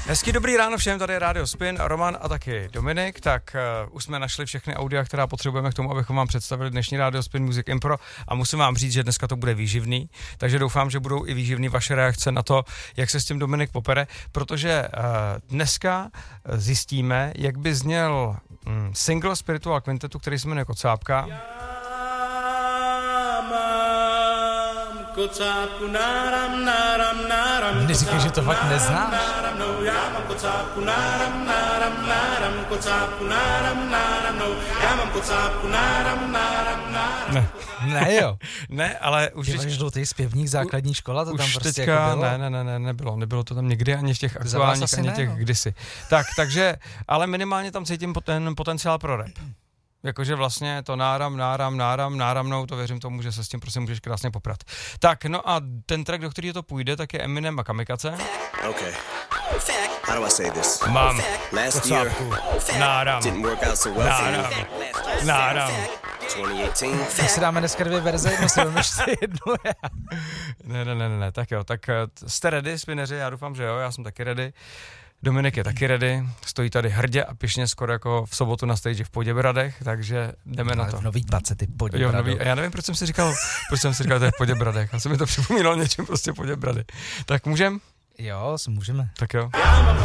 Hezký dobrý ráno všem, tady je Radio Spin, Roman a taky Dominik, tak už jsme našli všechny audia, která potřebujeme k tomu, abychom vám představili dnešní Radio Spin Music Impro a musím vám říct, že dneska to bude výživný, takže doufám, že budou i výživný vaše reakce na to, jak se s tím Dominik popere, protože dneska zjistíme, jak by zněl single Spiritual Quintetu, který se jmenuje Kocápka. Kocápku náram, náram, náram. Neříkej, že to fakt neznáš. Já mám kocápku náram, náram, náram. Kocápku náram, náram, já mám kocápku náram, náram, náram. Ne jo. Ne, ale už... Ty máš žlutý zpěvní základní škola, to tam prostě teďka, jako bylo? Nebylo to tam nikdy, ani v těch aktuálních, ani těch kdysi. Takže, ale minimálně tam cítím ten potenciál pro rap. Jakože vlastně to náramnou, to věřím tomu, že se s tím prostě můžeš krásně poprat. Tak, no a ten track, do kterého to půjde, tak je Eminem a Kamikaze. Okay. How do I say this? Mám Kocápku, náram, náram. 2018. Tak si dáme dneska 2 verze, jednu si jdeme ještě jednu. Ne, tak jo, tak jste ready, spineři, já doufám, že jo, já jsem taky ready. Dominik je taky ready, stojí tady hrdě a pyšně skoro jako v sobotu na stage v Poděbradech, takže jdeme na to. V Nový 20 Poděbrady. Jo, já nevím, proč jsem si říkal, to je v Poděbradech, a se mi to připomínalo něčem prostě Poděbrady. Tak můžem? Jo, můžeme. Tak jo. Já mám